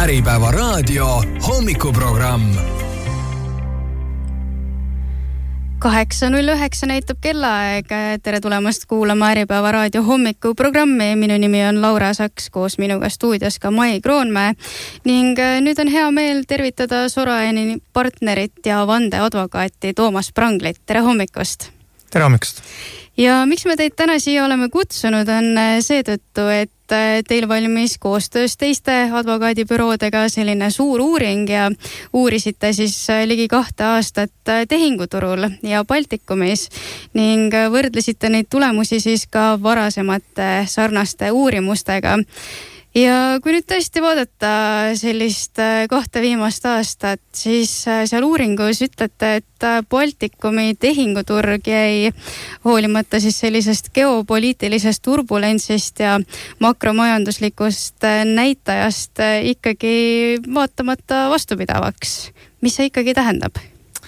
Äripäeva raadio hommikuprogramm. 8.09 näitab kellaaeg. Tere tulemast kuulama Äripäeva raadio hommikuprogrammi. Minu nimi on Laura Saks, koos minuga stuudios ka Mai Kroonmäe. Ning nüüd on hea meel tervitada Soraineni partnerit ja vandeadvokaati Toomas Pranglit. Tere hommikust! Tere hommikust! Ja miks me teid täna siia oleme kutsunud on seetõttu, et teil valmis koostöös teiste advokaadibüroodega selline suur uuring ja uurisite siis ligi 2 aastat tehinguturul ja Baltikumis ning võrdlesite neid tulemusi siis ka varasemate sarnaste uurimustega. Ja kui nüüd tõesti vaadata sellist 2 viimast aastat, siis seal uuringus ütlete, et Baltikumi tehinguturg jäi hoolimata siis sellisest geopoliitilisest turbulentsist ja makromajanduslikust näitajast ikkagi vaatamata vastupidavaks. Mis see ikkagi tähendab?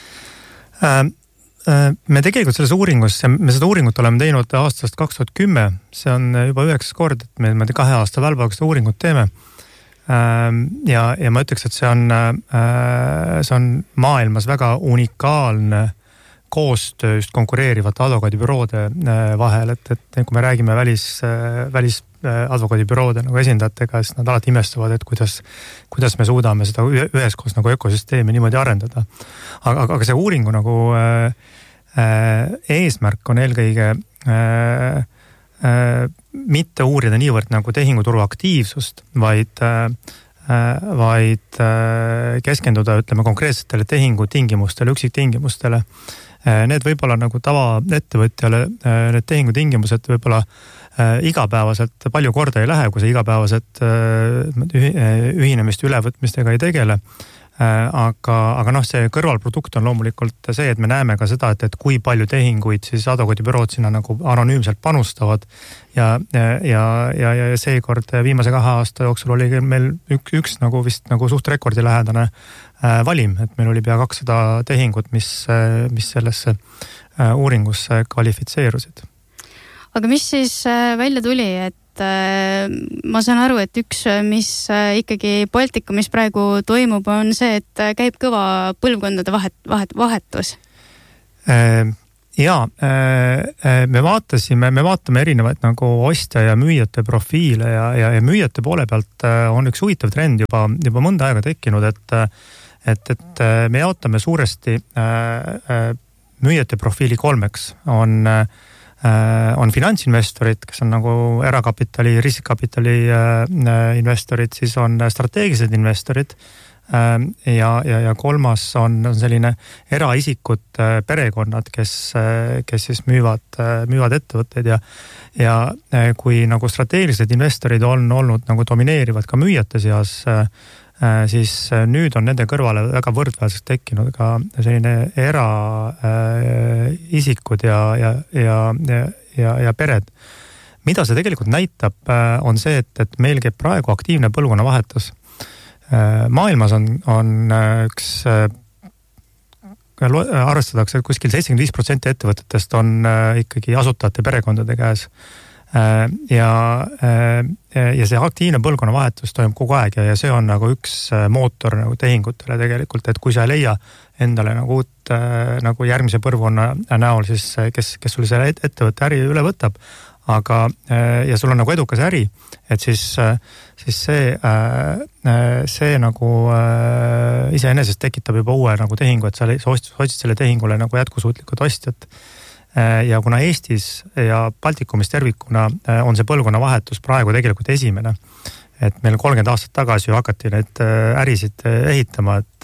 Me tegelikult selles uuringus, me seda uuringut oleme teinud aastast 2010, see on juba 9 kord, et me 2 aasta välbaga seda uuringut teeme. Ja ma ütleks, et see on maailmas väga unikaalne koostöö just konkureerivate advokaadibüroode vahel, et kui me räägime välis advokaadibüroode nagu esindajatega, siis nad alati imestuvad, et kuidas me suudame seda üheskoos nagu ökosüsteemi niimoodi arendada. Aga see uuringu nagu eesmärk on eelkõige mitte uurida niivõrd nagu tehinguturu aktiivsust, vaid keskenduda, ütleme, konkreetsetele tehingutingimustele, üksiktingimustele. Need võib-olla nagu tavaettevõtjale, need tehingutingimused võib-olla igapäevaselt palju korda ei lähe, kui see igapäevaselt ühinemist ülevõtmistega ei tegele. Aga see kõrvalprodukt on loomulikult see, et me näeme ka seda, et kui palju tehinguid siis advokaadibürood sinna nagu anonüümselt panustavad ja seekord viimase 2 aasta jooksul oli meil üks nagu vist nagu suht rekordilähedane valim, et meil oli pea 200 tehingut, mis sellesse uuringusse kvalifitseerusid. Aga mis siis välja tuli, et ma saan aru, et üks, mis ikkagi Baltikumis praegu toimub, on see, et käib kõva põlvkondade vahetus? Jaa, me vaatame erinevaid nagu ostja ja müüjate profiile ja müüjate poole pealt on üks huvitav trend juba mõnda aega tekkinud, et me jaotame suuresti müüjate profiili 3. On finantsinvestorid, kes on nagu erakapitali, riskikapitali investorid, siis on strateegilised investorid ja 3. on selline eraisikud, perekonnad, kes siis müüvad ettevõtteid ja kui nagu strateegilised investorid on olnud nagu domineerivad ka müüjate seas, siis nüüd on nende kõrvale väga võrdväärselt tekkinud ka selline eraisikud ja pered. Mida see tegelikult näitab, on see, et meil käib praegu aktiivne põlvkonnavahetus. Maailmas on üks, arvestatakse, et kuskil 75% ettevõtetest on ikkagi asutajate perekondade käes. Ja see aktiivne põlvkonnavahetus toimub kogu aeg ja see on nagu üks mootor nagu tehingutele tegelikult, et kui sa ei leia endale nagu uut nagu järgmise põlvkonna näol, siis kes sul selle ettevõtte äri üle võtab, ja sul on nagu edukas äri, et siis see nagu iseenesest tekitab juba uue nagu tehingu, et sa otsid selle tehingule nagu jätkusuutlikud ostjad. Ja kuna Eestis ja Baltikumis tervikuna on see põlvkonnavahetus praegu tegelikult esimene, et meil 30 aastat tagasi ju hakati neid ärisid ehitama, et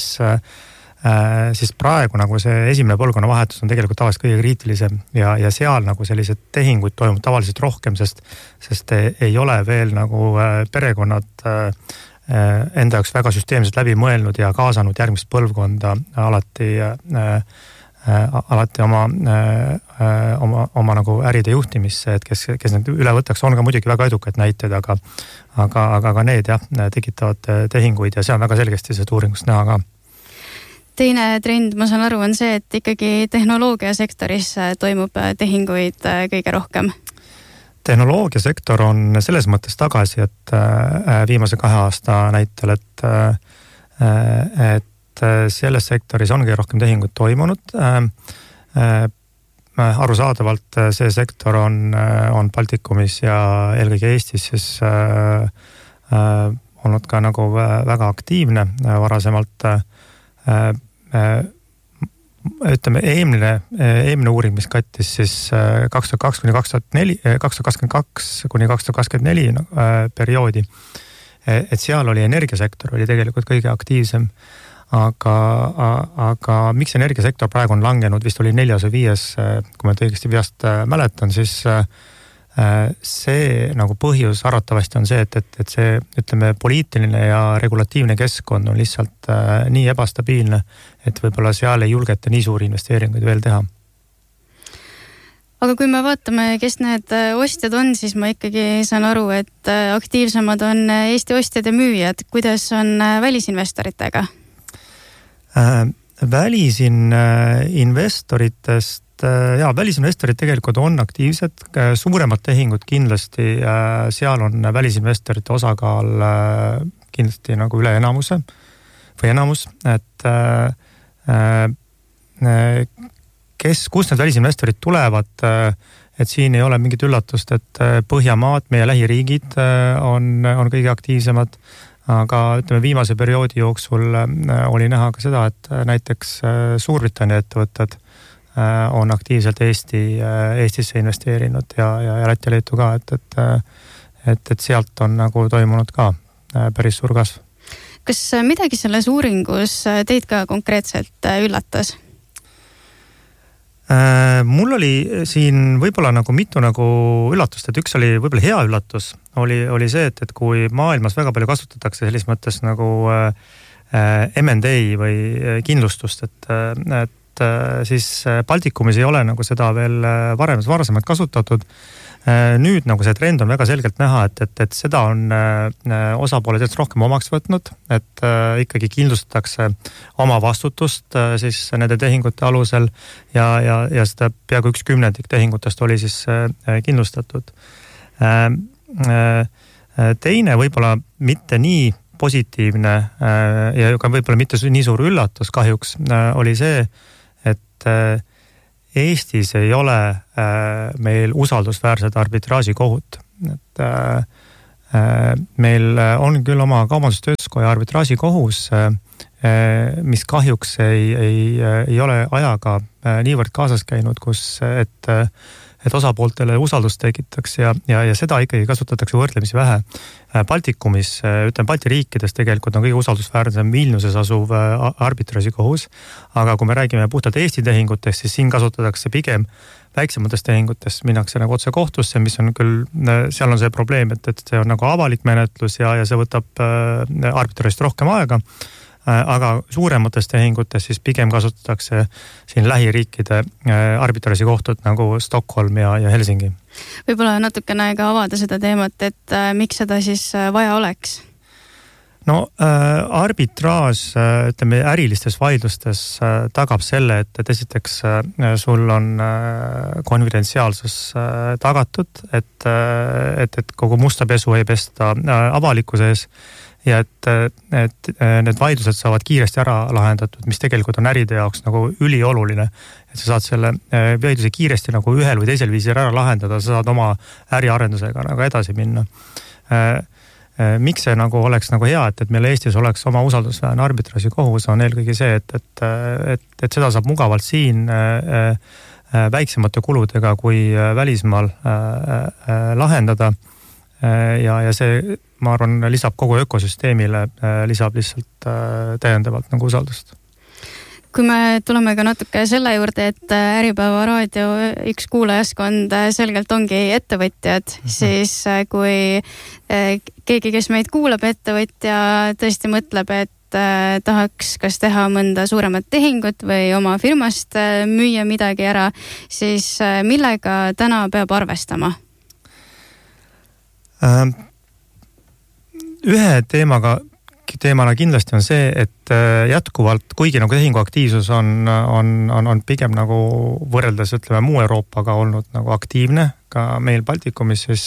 siis praegu nagu see esimene põlvkonnavahetus on tegelikult tavaliselt kõige kriitilisem ja seal nagu sellised tehinguid toimub tavaliselt rohkem, sest ei ole veel nagu perekonnad enda jaoks väga süsteemselt läbi mõelnud ja kaasanud järgmist põlvkonda alati oma nagu äride juhtimisse, et kes need üle võtaks, on ka muidugi väga edukad näited, aga need tekitavad tehinguid ja see on väga selgesti sellest uuringust näha ka. Teine trend, ma saan aru, on see, et ikkagi tehnoloogiasektoris toimub tehinguid kõige rohkem. tehnoloogiasektor on selles mõttes tagasi, et viimase 2 aasta näitel, et selles sektoris ongi rohkem tehingut toimunud. Arusaadavalt see sektor on Baltikumis ja eelkõige Eestis siis olnud ka nagu väga aktiivne varasemalt. Ütleme, eelmine uuring, mis kattis siis 2022 kuni 2024 perioodi, et seal oli energiasektor oli tegelikult kõige aktiivsem. Aga miks energiasektor praegu on langenud, vist oli 4. või 5, kui ma õigesti peast mäletan, siis see nagu põhjus arvatavasti on see, et see, ütleme, poliitiline ja regulatiivne keskkond on lihtsalt nii ebastabiilne, et võib-olla seal ei julgeta nii suuri investeeringuid veel teha. Aga kui me vaatame, kes need ostjad on, siis ma ikkagi saan aru, et aktiivsemad on Eesti ostjad ja müüjad. Kuidas on välisinvestoritega? Välisinvestorid tegelikult on aktiivsed, suuremad tehingud kindlasti, seal on välisinvestorite osakaal kindlasti nagu üle enamuse või enamus, et kust need välisinvestorid tulevad, et siin ei ole mingit üllatust, et Põhjamaad, meie lähiriigid on kõige aktiivsemad. Aga ütleme, viimase perioodi jooksul oli näha ka seda, et näiteks Suurbritannia ettevõtted on aktiivselt Eestisse investeerinud ja Läti ja Leetu ka, et sealt on nagu toimunud ka päris suur kasv. Kas midagi selles uuringus teid ka konkreetselt üllatas? Mul oli siin võib-olla nagu mitu nagu üllatust, et üks oli võib-olla hea üllatus, oli see, et kui maailmas väga palju kasutatakse selles mõttes nagu M&A või kindlustust, et siis Baltikumis ei ole nagu seda veel varasemalt kasutatud. Nüüd nagu see trend on väga selgelt näha, et seda on osapooled rohkem omaks võtnud, et ikkagi kindlustatakse oma vastutust siis nende tehingute alusel ja seda peaaegu 1/10 tehingutest oli siis kindlustatud. Teine võib-olla mitte nii positiivne ja võib-olla mitte nii suur üllatus kahjuks oli see, et Eestis ei ole meil usaldusväärset arbitraažikohut. Et meil on küll oma kaubandustööstuskoja arbitraažikohus, mis kahjuks ei ole ajaga niivõrd kaasas käinud, et osapooltele usaldust tekitaks ja seda ikkagi kasutatakse võrdlemisi vähe. Baltikumis, ütleme Balti riikides tegelikult on kõige usaldusväärsem Vilniuses asuv arbitraažikohus, aga kui me räägime puhtalt Eesti tehingutest, siis siin kasutatakse pigem väiksematest tehingutest, minnakse nagu otse kohtusse, mis on küll, seal on see probleem, et see on nagu avalik menetlus ja see võtab arbitraarist rohkem aega, aga suuremates tehingutes siis pigem kasutatakse siin lähiriikide arbitraažikohtud nagu Stockholm ja Helsingi. Võib-olla natukene ka avada seda teemat, et miks seda siis vaja oleks? No arbitraaž, ütleme, ärilistes vaidlustes tagab selle, et esiteks sul on konfidentsiaalsus tagatud, et kogu musta pesu ei pesta avalikkuse ees ja et need vaidlused saavad kiiresti ära lahendatud, mis tegelikult on äride jaoks nagu ülioluline, et sa saad selle vaidluse kiiresti nagu ühel või teisel viisil ära lahendada, sa saad oma äriarendusega nagu edasi minna. Miks see nagu oleks nagu hea, et meil Eestis oleks oma usaldusväärne arbitraažikohus, on eelkõige see, et seda saab mugavalt siin väiksemate kuludega kui välismaal lahendada ja see, ma arvan, lisab kogu ökosüsteemile, lisab lihtsalt täiendavalt nagu usaldust. Kui me tuleme ka natuke selle juurde, et Äripäeva raadio üks kuulajaskond selgelt ongi ettevõtjad, siis kui keegi, kes meid kuulab, ettevõtja tõesti mõtleb, et tahaks kas teha mõnda suuremat tehingut või oma firmast müüa midagi ära, siis millega täna peab arvestama? Ühe teemana kindlasti on see, et jätkuvalt, kuigi nagu tehinguaktiivsus on pigem nagu võrreldes, ütleme, muu Euroopaga olnud nagu aktiivne, ka meil Baltikumis, siis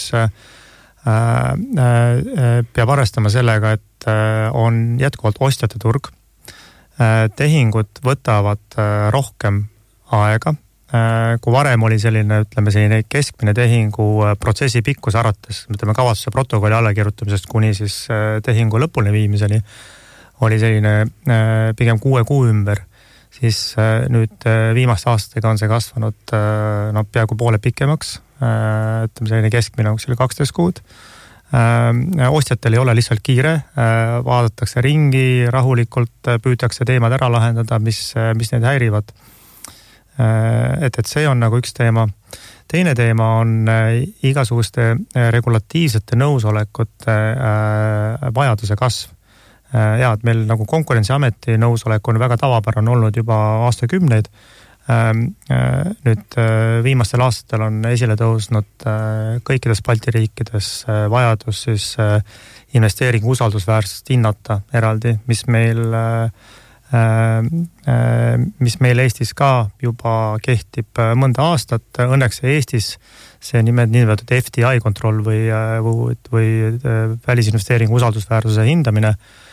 peab arvestama sellega, et on jätkuvalt ostjate turg. Tehingud võtavad rohkem aega. Kui varem oli selline keskmine tehingu protsessi pikkus arvates, kavatsuse protokolli allakirjutamisest kuni siis tehingu lõpuni viimiseni, oli selline pigem 6 kuu ümber, siis nüüd viimaste aastatega on see kasvanud peaaegu poole pikemaks, selline keskmine oli 12 kuud. Ostjatel ei ole lihtsalt kiire, vaadatakse ringi, rahulikult püütakse teemad ära lahendada, mis neid häirivad. Et see on nagu üks teema. Teine teema on igasuguste regulatiivsete nõusolekute vajaduse kasv. Ja, et meil nagu Konkurentsiameti nõusolek on väga tavapärane olnud juba aastakümneid. Nüüd viimastel aastatel on esile tõusnud kõikides Balti riikides vajadus siis investeeringu usaldusväärsust hinnata eraldi, mis meil Eestis ka juba kehtib mõnda aastat. Õnneks Eestis see nimetada FDI kontroll või välisinvesteeringu usaldusväärsuse hindamine,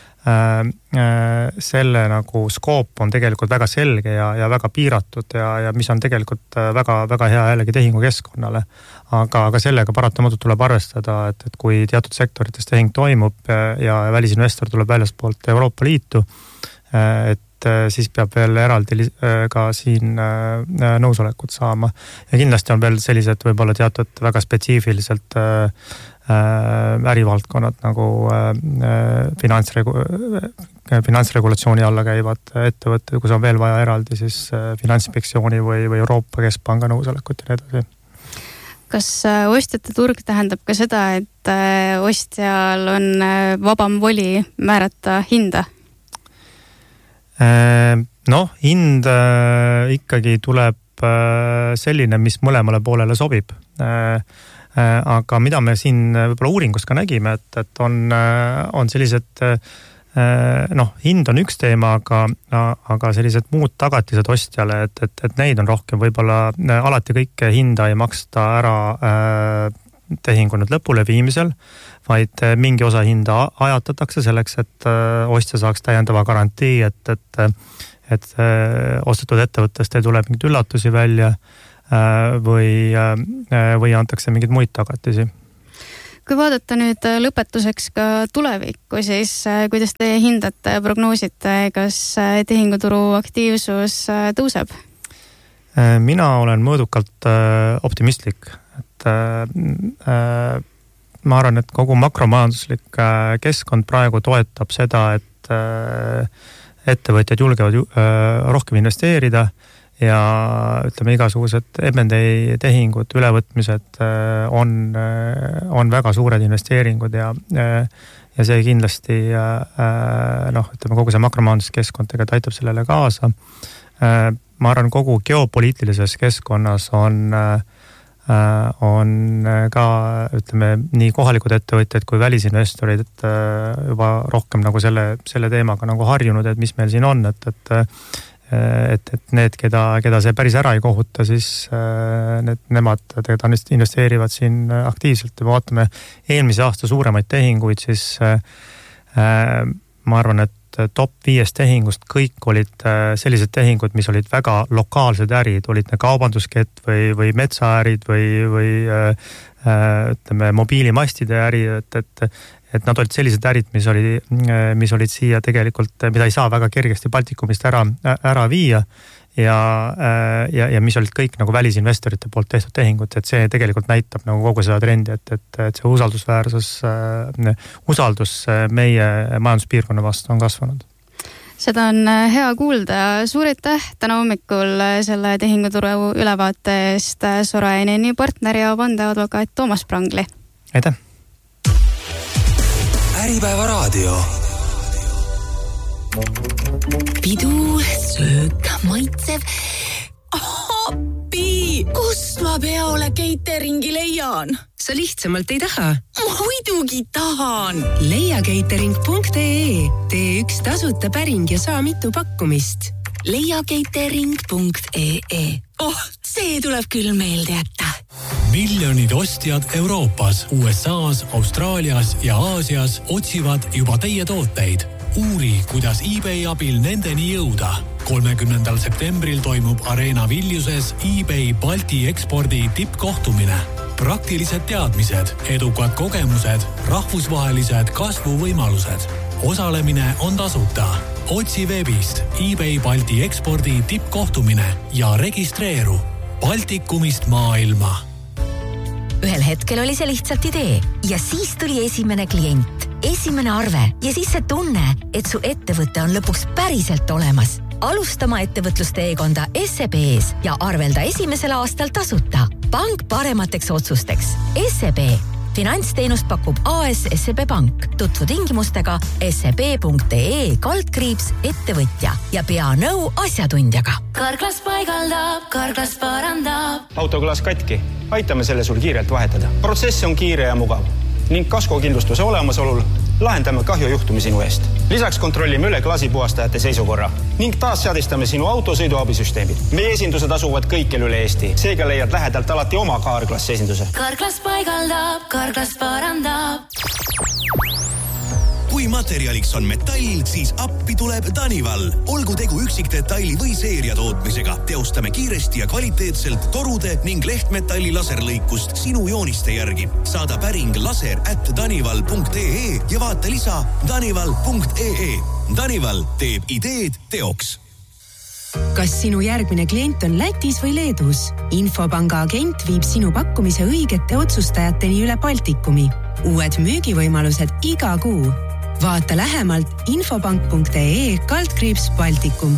selle nagu skoop on tegelikult väga selge ja väga piiratud ja mis on tegelikult väga, väga hea jällegi tehingukeskkonnale. Aga sellega paratamatult tuleb arvestada, et kui teatud sektorites tehing toimub ja välisinvestor tuleb väljaspoolt Euroopa Liitu, et siis peab veel eraldi ka siin nõusolekut saama. Ja kindlasti on veel sellised võib-olla teatud väga spetsiifiliselt ärivaldkonnad nagu finantsregulatsiooni alla käivad ettevõtted, kus on veel vaja eraldi siis Finantsinspektsiooni või Euroopa Keskpanga nõusolekut ja nii edasi. Kas ostjate turg tähendab ka seda, et ostjal on vabam voli määrata hinda? Hind ikkagi tuleb selline, mis mõlemale poolele sobib. Aga mida me siin võib-olla uuringus ka nägime, et on sellised, hind on üks teema, aga sellised muud tagatised ostjale, et neid on rohkem, võib-olla alati kõike hinda ei maksta ära tehingu nüüd lõpule viimisel, vaid mingi osa hinda ajatatakse selleks, et ostja saaks täiendava garantii, et ostetud ettevõttest ei tule mingid üllatusi välja või antakse mingeid muid tagatisi. Kui vaadata nüüd lõpetuseks ka tulevikku, siis kuidas te hindate, prognoosite, kas tehinguturu aktiivsus tõuseb? Mina olen mõõdukalt optimistlik, et ma arvan, et kogu makromajanduslik keskkond praegu toetab seda, et ettevõtjad julgevad rohkem investeerida ja igasugused M&A tehingud, ülevõtmised on väga suured investeeringud ja see kindlasti kogu see makromajanduskeskkond tegelikult aitab sellele kaasa. Ma arvan, kogu geopoliitilises keskkonnas on ka nii kohalikud ettevõtjad kui välisinvestorid juba rohkem nagu selle teemaga nagu harjunud, et mis meil siin on, et need, keda see päris ära ei kohuta, siis nemad tegelikult investeerivad siin aktiivselt ja vaatame eelmise aasta suuremaid tehinguid, siis ma arvan, et top 5 tehingust kõik olid sellised tehingud, mis olid väga lokaalsed ärid, olid need kaubanduskett või metsaärid või mobiilimastide äri, et nad olid sellised ärid, mis olid siia tegelikult, mida ei saa väga kergesti Baltikumist ära viia ja mis olid kõik nagu välisinvestorite poolt tehtud tehingud, et see tegelikult näitab nagu kogu seda trendi, et see usaldus meie majanduspiirkonna vastu on kasvanud. Seda on hea kuulda. Suur aitäh täna hommikul selle tehinguturu ülevaate eest Soraineni partner ja vandeadvokaat Toomas Prangli. Aitäh! Äripäeva raadio. Pidu, söök, maitsev. Appi! Kust ma peole cateringi leian? Sa lihtsamalt ei taha? Muidugi tahan! Leiacatering.ee. Tee üks tasuta päring ja saa mitu pakkumist. Leiacatering.ee. See tuleb küll meelde jätta. Miljonid ostjad Euroopas, USAs, Austraalias ja Aasias otsivad juba teie tooteid. Uuri, kuidas eBay abil nendeni jõuda. 30. septembril toimub Arena Viljuses eBay Balti ekspordi tippkohtumine. Praktilised teadmised, edukad kogemused, rahvusvahelised kasvuvõimalused. Osalemine on tasuta. Otsi veebist eBay Balti ekspordi tippkohtumine ja registreeru Baltikumist maailma. Ühel hetkel oli see lihtsalt idee ja siis tuli esimene klient, esimene arve ja siis see tunne, et su ettevõte on lõpuks päriselt olemas. Alustama ettevõtlusteekonda SEB-s ja arvelda esimesel aastal tasuta. Pank paremateks otsusteks. SEB. Finantsteenust pakub AS SEB Pank. Tutvu tingimustega seb.ee/ettevõtja ja pea nõu asjatundjaga. Karklas paigaldab, Karklas parandab. Autoklaas katki. Aitame selle sul kiirelt vahetada. Protsess on kiire ja mugav ning kaskokindlustuse olemasolul lahendame kahjujuhtumi sinu eest. Lisaks kontrollime üle klaasipuhastajate seisukorra ning taas seadistame sinu autosõiduabisüsteemid. Meie esindused asuvad kõikjal üle Eesti. Seega leiad lähedalt alati oma Karklas esinduse. Karklas paigaldab, Karklas parandab. Kui materjaliks on metall, siis appi tuleb Danival. Olgu tegu üksikdetaili või seeria tootmisega. Teostame kiiresti ja kvaliteetselt torude ning lehtmetalli laserlõikust sinu jooniste järgi. Saada päring laser@danival.ee ja vaata lisa danival.ee. Danival teeb ideed teoks. Kas sinu järgmine klient on Lätis või Leedus? Infopanga agent viib sinu pakkumise õigete otsustajateni üle Baltikumi. Uued müügivõimalused iga kuu. Vaata lähemalt infopank.ee/Baltikum.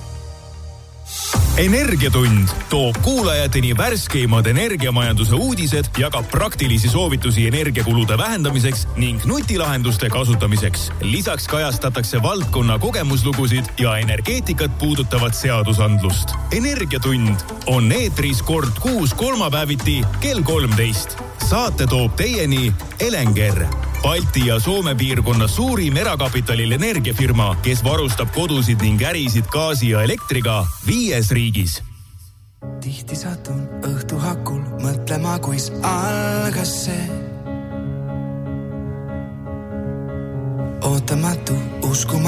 Energiatund toob kuulajateni värskeimad energiamajanduse uudised, jagab praktilisi soovitusi energiakulude vähendamiseks ning nutilahenduste kasutamiseks. Lisaks kajastatakse valdkonna kogemuslugusid ja energeetikat puudutavat seadusandlust. Energiatund on eetris kord kuus kolmapäeviti kell 13. Saate toob teieni Elenger. Balti ja Soome piirkonna suurim erakapitalil energiafirma, kes varustab kodusid ning ärisid gaasi ja elektriga 5 riigis. Tihti satun õhtu hakul mõtlema, kuis algas see. Ootamatu, uskuma